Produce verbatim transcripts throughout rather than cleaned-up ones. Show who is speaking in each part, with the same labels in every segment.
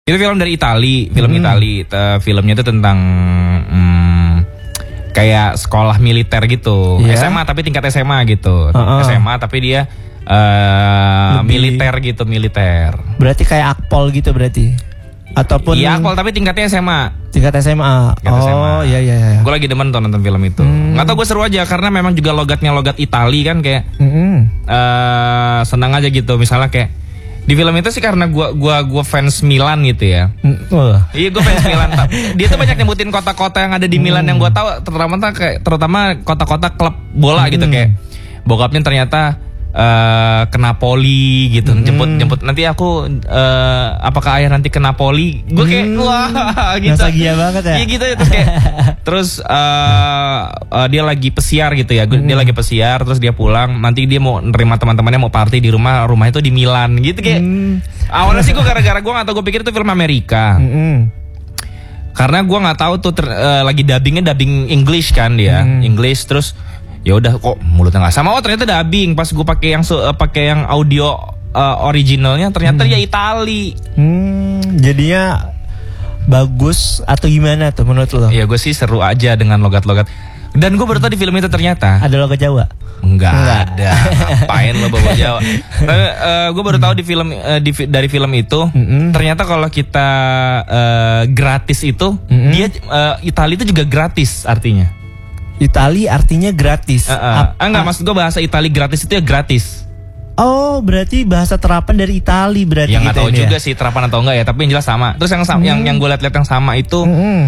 Speaker 1: Itu film dari Itali, film
Speaker 2: Hmm.
Speaker 1: Itali. Uh, filmnya itu tentang hmm, kayak sekolah militer gitu,
Speaker 2: Iya.
Speaker 1: S M A tapi tingkat S M A gitu,
Speaker 2: Uh-uh.
Speaker 1: S M A tapi dia uh,
Speaker 2: Lebih-
Speaker 1: militer gitu, militer.
Speaker 2: Berarti kayak akpol gitu berarti. Ataupun
Speaker 1: Iya, akpol tapi tingkatnya S M A.
Speaker 2: tingkat S M A.
Speaker 1: Tingkat S M A.
Speaker 2: Oh, iya iya iya.
Speaker 1: Gue lagi demen tuh nonton film itu.
Speaker 2: Hmm.
Speaker 1: Nggak tau, gue seru aja karena memang juga logatnya logat Itali kan, kayak
Speaker 2: Mm-mm.
Speaker 1: uh, senang aja gitu. Misalnya kayak di film itu sih karena gua gua gua fans Milan gitu ya.
Speaker 2: Mm, wah.
Speaker 1: Iya, gue fans Milan. Dia tuh banyak nyebutin kota-kota yang ada di Milan yang gue tahu, terutama kayak terutama kota-kota klub bola gitu, kayak bokapnya ternyata eh, ke Napoli gitu. Jemput jemput nanti aku eh, apakah ayah nanti ke Napoli? Gue kayak
Speaker 2: Hmm.
Speaker 1: wah gitu.
Speaker 2: Nostalgia banget ya.
Speaker 1: Iya gitu, terus kayak terus eh, eh, dia lagi pesiar gitu ya. Gua- Dia lagi pesiar terus dia pulang, nanti dia mau nerima teman-temannya mau party di rumah, rumah itu di Milan gitu kayak.
Speaker 2: Hmm.
Speaker 1: Awalnya sih gue gara-gara gue gak tau, gue pikir itu film Amerika.
Speaker 2: Mm-mm.
Speaker 1: Karena gue nggak tahu tuh ter- eh, lagi dubbingnya dubbing English kan dia,
Speaker 2: Hmm.
Speaker 1: English terus ya udah kok mulutnya nggak sama. Oh ternyata dubbing. Pas gue pakai yang su- eh, pakai yang audio eh, originalnya ternyata dia Itali.
Speaker 2: Hmm, jadinya bagus atau gimana tuh menurut lo?
Speaker 1: Ya gue sih seru aja dengan logat-logat. Dan gue baru tahu di film itu ternyata
Speaker 2: Ada logo Jawa?
Speaker 1: Enggak
Speaker 2: Enggak.
Speaker 1: ada. Ngapain lo bawa Jawa? Tapi eh, gue baru tahu di film eh, di, fi- dari film itu
Speaker 2: Mm-mm.
Speaker 1: ternyata kalau kita eh, gratis itu
Speaker 2: Mm-mm.
Speaker 1: dia eh, Itali itu juga gratis artinya.
Speaker 2: Itali artinya gratis.
Speaker 1: Eh, eh.
Speaker 2: Ap-
Speaker 1: Ah, enggak, maksud gue bahasa Itali gratis itu ya gratis.
Speaker 2: Oh, berarti bahasa terapan dari Itali berarti
Speaker 1: Yang nggak
Speaker 2: gitu
Speaker 1: tahu
Speaker 2: ini
Speaker 1: juga
Speaker 2: ya?
Speaker 1: sih terapan atau enggak ya, tapi yang jelas sama. Terus yang sama, yang yang gue lihat-lihat yang sama itu
Speaker 2: Mm-mm.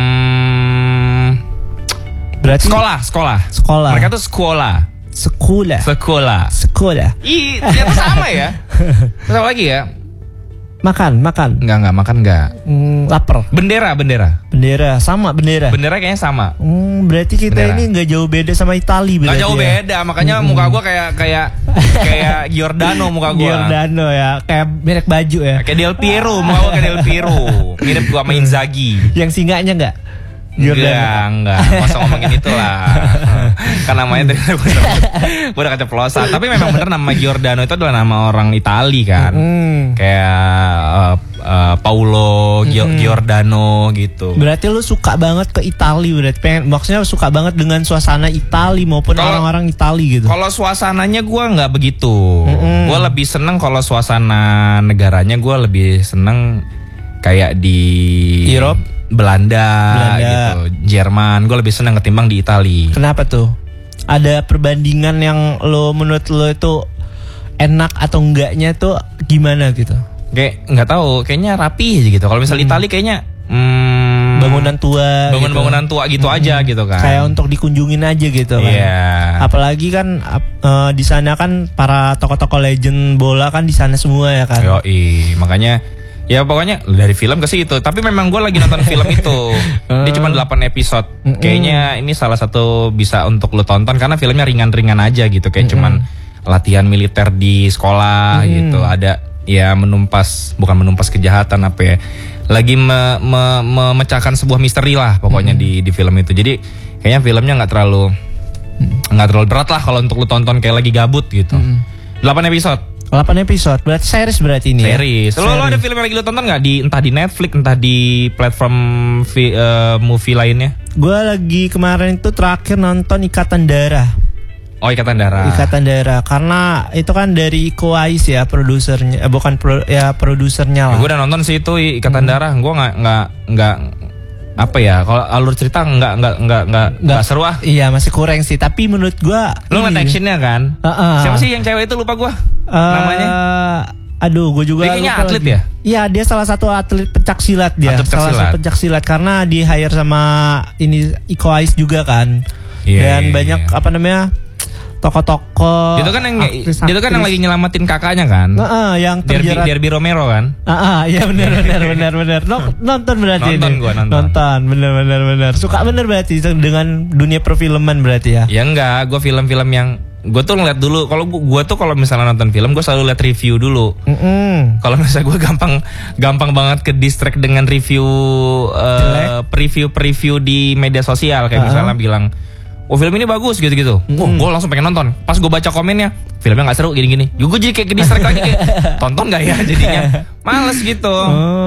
Speaker 1: hmm,
Speaker 2: Berarti
Speaker 1: sekolah, sekolah.
Speaker 2: Sekolah.
Speaker 1: Mereka tuh sekolah,
Speaker 2: Sekolah.
Speaker 1: sekolah.
Speaker 2: Sekolah.
Speaker 1: Ih, ternyata sama ya. Terus apa lagi ya?
Speaker 2: Makan, makan.
Speaker 1: Enggak, enggak, makan enggak.
Speaker 2: Hmm, lapar.
Speaker 1: Bendera, bendera.
Speaker 2: Bendera sama bendera.
Speaker 1: Bendera kayaknya sama.
Speaker 2: Hmm, berarti kita
Speaker 1: Bendera.
Speaker 2: ini nggak jauh beda sama Itali
Speaker 1: Nggak
Speaker 2: berarti
Speaker 1: jauh
Speaker 2: ya?
Speaker 1: beda, makanya muka gue kayak kayak kayak Giordano muka gue.
Speaker 2: Giordano ya, kayak merek baju ya.
Speaker 1: Kayak Del Piero, muka gue kayak Del Piero. Mirip gue sama Inzaghi.
Speaker 2: Yang singanya nggak?
Speaker 1: Enggak, enggak. Masa ngomongin itu lah. Kan namanya tadi gue gue udah keceplosan. Tapi memang bener nama Giordano itu adalah nama orang Itali kan.
Speaker 2: Hmm.
Speaker 1: Kayak uh, uh, Paulo Gio- Giordano gitu.
Speaker 2: Berarti lu suka banget ke Itali berarti pengen, maksudnya suka banget dengan suasana Itali maupun
Speaker 1: Kalau-
Speaker 2: orang-orang Itali gitu.
Speaker 1: Kalau suasananya gue nggak begitu.
Speaker 2: Mm-mm.
Speaker 1: Gue lebih seneng kalau suasana negaranya gue lebih seneng kayak di
Speaker 2: Europe?
Speaker 1: Belanda,
Speaker 2: Belanda.
Speaker 1: gitu, Jerman. Gue lebih seneng ketimbang di Itali.
Speaker 2: Kenapa tuh? Ada perbandingan yang lo menurut lo itu enak atau enggaknya tuh gimana gitu?
Speaker 1: Kayak nggak tahu, kayaknya rapi aja gitu. Kalau misal Itali kayaknya hmm,
Speaker 2: Bangunan tua,
Speaker 1: bangun-bangunan tua gitu aja gitu kan.
Speaker 2: kayak untuk dikunjungin aja gitu kan.
Speaker 1: Iya.
Speaker 2: Apalagi kan ap- eh, di sana kan para tokoh-tokoh legend bola kan di sana semua ya kan.
Speaker 1: Yoi, makanya ya pokoknya dari film ke situ. Tapi memang gue lagi nonton film itu. Dia cuma delapan episode. Kayaknya ini salah satu bisa untuk lo tonton karena filmnya ringan-ringan aja gitu. Kayak cuman latihan militer di sekolah gitu. Ada ya menumpas, bukan menumpas kejahatan apa ya. Lagi me- me- memecahkan sebuah misteri lah pokoknya di di film itu. Jadi kayaknya filmnya nggak terlalu nggak terlalu berat lah kalau untuk lo tonton kayak lagi gabut gitu. delapan episode.
Speaker 2: delapan episode, berarti series berarti ini.
Speaker 1: Series. Lo, lo ada film yang lagi lo tonton nggak di entah di Netflix entah di platform vi- eh, movie lainnya?
Speaker 2: Gue lagi kemarin itu terakhir nonton Ikatan Darah.
Speaker 1: Oh, Ikatan Darah.
Speaker 2: Ikatan Darah karena itu kan dari Iko Uwais ya produsernya, eh, bukan pro, ya produsernya lah.
Speaker 1: Gue udah nonton sih itu Ikatan Darah. Gue nggak nggak nggak apa ya? Kalau alur cerita nggak nggak nggak nggak nggak seru ah.
Speaker 2: Iya masih kurang sih, tapi menurut gue.
Speaker 1: Lo ngeliat actionnya kan?
Speaker 2: Heeh.
Speaker 1: Siapa sih yang cewek itu lupa gue namanya?
Speaker 2: Aduh, gue juga
Speaker 1: Dia kayaknya
Speaker 2: lupa
Speaker 1: atlet
Speaker 2: lagi.
Speaker 1: ya?
Speaker 2: Iya, dia salah satu atlet pencak silat dia.
Speaker 1: Atlet pencak
Speaker 2: salah
Speaker 1: silat.
Speaker 2: satu pencak silat karena di hire sama ini Iko Uwais juga kan.
Speaker 1: Iya,
Speaker 2: Dan
Speaker 1: iya,
Speaker 2: banyak
Speaker 1: iya.
Speaker 2: apa namanya? Tokoh-tokoh.
Speaker 1: Itu kan yang
Speaker 2: aktris-
Speaker 1: itu kan yang lagi nyelamatin kakaknya kan?
Speaker 2: Heeh, yang
Speaker 1: Derby,
Speaker 2: terjerat.
Speaker 1: Derby Romero kan?
Speaker 2: Ah, ah, iya benar benar benar benar. No- nonton berarti
Speaker 1: Nonton
Speaker 2: ini.
Speaker 1: gua, nonton.
Speaker 2: Nonton, benar benar benar. Suka benar berarti dengan dunia perfilman berarti ya.
Speaker 1: Ya enggak, gue film-film yang gue tuh ngeliat dulu. Kalau gue tuh kalau misalnya nonton film gue selalu liat review dulu.
Speaker 2: Mm-mm.
Speaker 1: Kalau misalnya gue gampang gampang banget ke distract dengan review uh, preview-preview di media sosial kayak
Speaker 2: Uh-huh.
Speaker 1: misalnya bilang, oh film ini bagus gitu-gitu. Oh, gue langsung pengen nonton. Pas gue baca komennya, filmnya nggak seru gini-gini. Gue jadi kayak ke distract lagi kayak tonton nggak ya jadinya. Males gitu.
Speaker 2: Oh